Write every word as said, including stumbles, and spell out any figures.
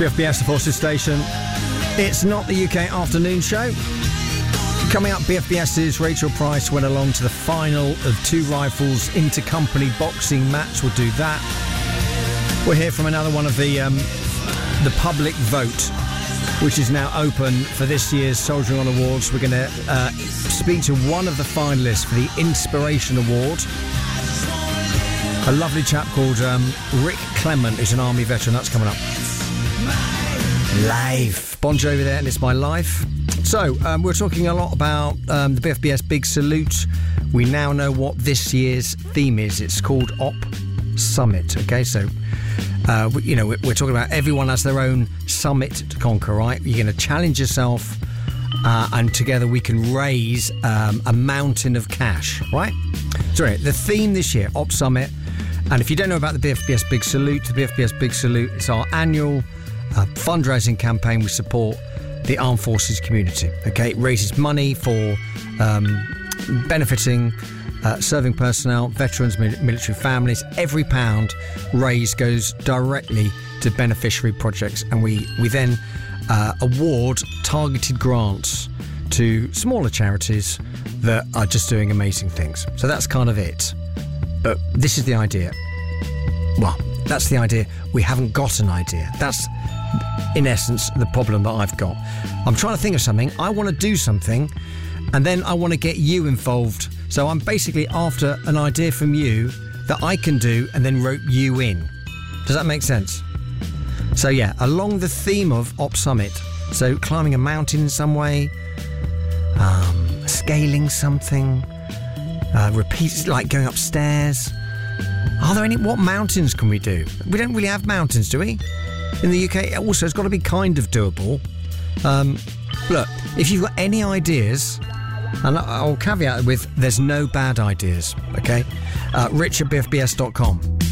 B F B S, the Forces Station. It's not the U K afternoon show. Coming up, BFBS's Rachel Price went along to the final of Two Rifles Intercompany boxing match. We'll do that. We'll hear from another one of the um, the public vote, which is now open for this year's Soldiering On Awards. We're going to uh, speak to one of the finalists for the Inspiration Award. A lovely chap called um, Rick Clement, who's an Army veteran. That's coming up. Life. Bon Jovi there, and it's my life. So, um, we're talking a lot about um, the B F B S Big Salute. We now know what this year's theme is. It's called Op Summit. Okay, so, uh, we, you know, we're, we're talking about everyone has their own summit to conquer, right? You're going to challenge yourself, uh, and together we can raise um, a mountain of cash, right? So, anyway, the theme this year, Op Summit. And if you don't know about the B F B S Big Salute, the B F B S Big Salute, it's our annual uh, fundraising campaign. We support the armed forces community. Okay, it raises money for um, benefiting uh, serving personnel, veterans, military families. Every pound raised goes directly to beneficiary projects, and we we then uh, award targeted grants to smaller charities that are just doing amazing things. So that's kind of it. But this is the idea. Well, that's the idea. We haven't got an idea. That's, in essence, the problem that I've got. I'm trying to think of something. I want to do something, and then I want to get you involved. So I'm basically after an idea from you that I can do and then rope you in. Does that make sense? So yeah, along the theme of Op Summit. So climbing a mountain in some way, um, scaling something, uh, repeat, like going upstairs. Are there any, what mountains can we do? We don't really have mountains, do we? In the U K, also, it's got to be kind of doable. Um, look, if you've got any ideas, and I'll caveat it with, there's no bad ideas, okay? Uh, rich at b f b s dot com.